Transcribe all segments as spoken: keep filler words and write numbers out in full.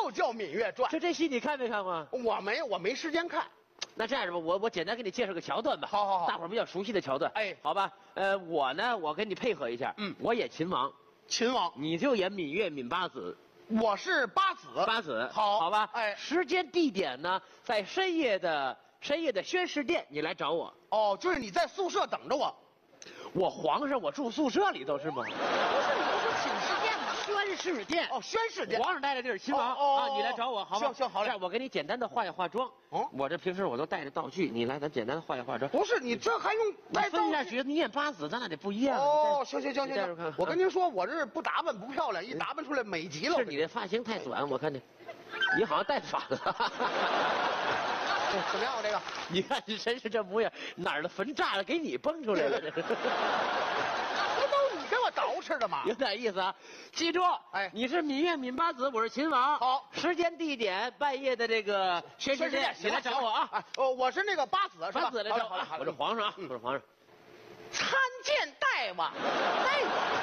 就叫《芈月传》。 这这戏你看没看过？ 我没，我没时间看。 那这样吧，我我简单给你介绍个桥段吧。 好好好， 大伙儿比较熟悉的桥段。 哎， 好吧，呃，我呢，我跟你配合一下。嗯，我演秦王， 秦王， 你就演芈月、芈八子。 我是八子。 八子， 好， 好吧。 哎， 时间地点呢，在深夜的深夜的宣誓殿，你来找我。 哦，就是你在宿舍等着我。 我皇上，我住宿舍里头是吗？ 不是，你不是寝室殿吗？ 宣誓殿。 哦，宣誓殿。 皇上待的地儿，秦王、 哦哦、 啊，你来找我，好吧？ 行行，好嘞。 我给你简单的化一化妆。哦，我这平时我都带着道具，你来，咱简单的化一化妆。 不是，你这还用带道具？ 分一下角，你演八子，咱俩得不一样。 哦，行行行行行，我跟您说，我这不打扮不漂亮，一打扮出来美极了。 是你的发型太短，我看见，你好像带反了。 怎么样？我这个， 你看你真是这模样，哪儿的坟炸了，给你蹦出来了，这是。 不都你给我捯饬的吗？ 有点意思啊！记住，哎，你是芈月、芈八子，我是秦王。 好， 时间、地点，半夜的这个宣誓殿，你来找我啊！ 哦，我是那个八子，是吧？ 八子来找。 好了好了， 我是皇上啊，我是皇上。 参见大王，大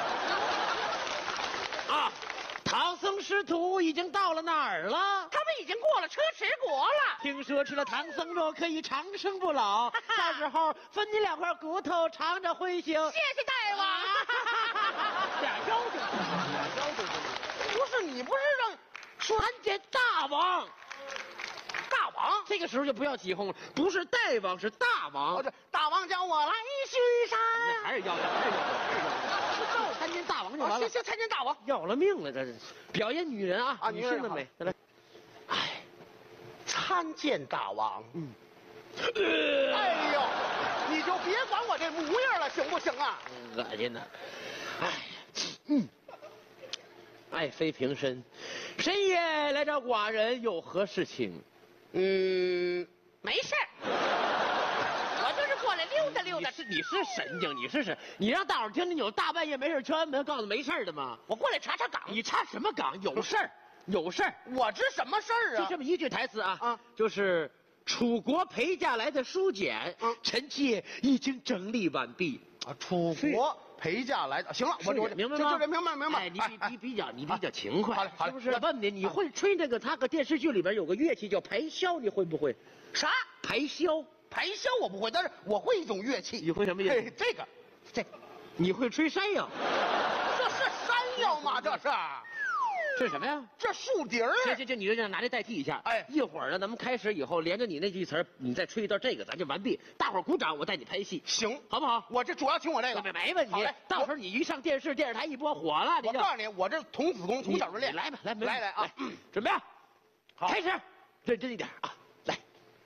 王啊！唐僧师徒已经到了哪儿了？ 他们已经过了车迟国了。 听说吃了唐僧肉可以长生不老，到时候分你两块骨头尝着荤腥。 谢谢大王。 俩妖精，俩妖精， 不是你不是让说参见大王？ 大王， 这个时候就不要起哄了，不是大王，是大王。 哦，这大王叫我来巡山。 那还是妖精，还是妖精，还是妖精。叫我参见大王就完了。 行行，参见大王， 要了命了，这是表演女人啊！ 啊， 女性的美，再来。 哎，参见大王。 嗯。 哎呦，你就别管我这模样了，行不行啊？ 恶心呐！哎，嗯。爱妃平身，深夜来找寡人有何事情？ 嗯，没事儿，我就是过来溜达溜达。 你是你是神经，你是神，你让大伙听见有大半夜没事敲完门告诉没事的吗？ 我过来查查岗。 你查什么岗？有事儿，有事儿。 我知什么事儿啊？ 就这么一句台词啊， 啊， 就是楚国陪嫁来的书简，嗯，臣妾已经整理完毕。 啊，楚国陪嫁来的，行了，我我明白吗？ 这这明白明白。 哎，你比你比较你比较勤快， 好嘞好嘞。 是不是？问你，你会吹那个？他个电视剧里边有个乐器叫排箫，你会不会？ 啥？ 排箫？ 排箫我不会，但是我会一种乐器。 你会什么乐器？ 这个，这个， 你会吹山药？ 这是山药吗？这是。 这是什么呀？ 这树笛儿。 这这这，你就这样拿这代替一下。 哎， 一会儿呢，咱们开始以后，连着你那句词儿，你再吹一段这个，咱就完毕。大伙儿鼓掌，我带你拍戏， 行， 好不好？ 我这主要听我这个， 没没问题。 好嘞， 到时候你一上电视，电视台一播火了， 我告诉你，我这童子功从小就练。 来吧，来来来啊， 准备， 好， 开始，认真一点啊，来。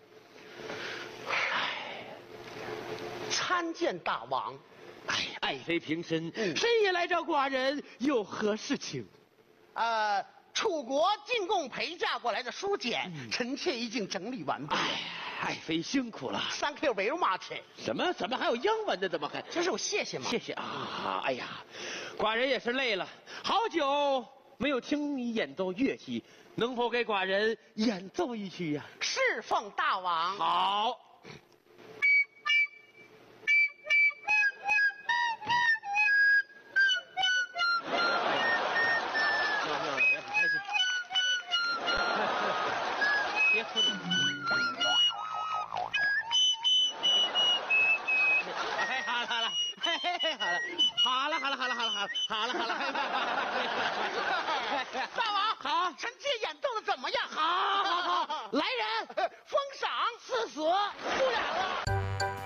参见大王。 哎，爱妃平身，深夜来找寡人有何事情？ 呃，楚国进贡陪嫁过来的书简，臣妾已经整理完毕。 哎，爱妃辛苦了 ，Thank you very much。 什么？怎么还有英文的？怎么还？ 这是我谢谢吗？ 谢谢啊！哎呀，寡人也是累了，好久没有听你演奏乐器，能否给寡人演奏一曲呀？ 侍奉大王。 好。别哭了！哎，好了好了，嘿嘿嘿，好了，好了好了好了好了好了好了好了， 大王好， 臣妾演奏的怎么样？ 好，好，好，来人， 封赏， 赐死。